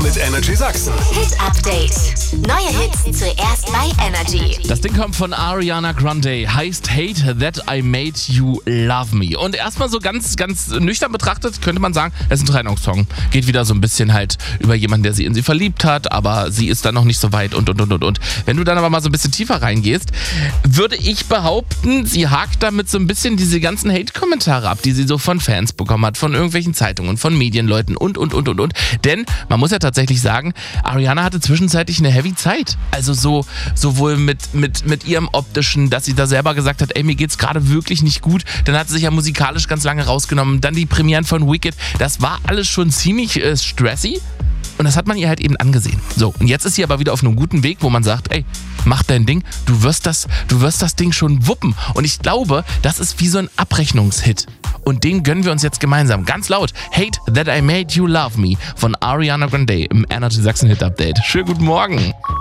mit Energy Sachsen. Hit Update. Neue Hits zuerst bei Energy. Das Ding kommt von Ariana Grande, heißt Hate That I Made You Love Me. Und erstmal so ganz nüchtern betrachtet könnte man sagen, es ist ein Trennungssong. Geht wieder so ein bisschen halt über jemanden, der sie in sie verliebt hat, aber sie ist dann noch nicht so weit und. Wenn du dann aber mal so ein bisschen tiefer reingehst, würde ich behaupten, sie hakt damit so ein bisschen diese ganzen Hate-Kommentare ab, die sie so von Fans bekommen hat, von irgendwelchen Zeitungen, von Medienleuten und. Denn man muss ja tatsächlich sagen, Ariana hatte zwischenzeitlich eine heavy Zeit. Also sowohl mit ihrem Optischen, dass sie da selber gesagt hat, ey, mir geht's gerade wirklich nicht gut. Dann hat sie sich ja musikalisch ganz lange rausgenommen. Dann die Premieren von Wicked. Das war alles schon ziemlich stressy. Und das hat man ihr halt eben angesehen. So, und jetzt ist sie aber wieder auf einem guten Weg, wo man sagt, ey, mach dein Ding, du wirst das Ding schon wuppen. Und ich glaube, das ist wie so ein Abrechnungshit. Und den gönnen wir uns jetzt gemeinsam. Ganz laut. Hate That I Made You Love Me von Ariana Grande im Energy Sachsen Hit Update. Schönen guten Morgen.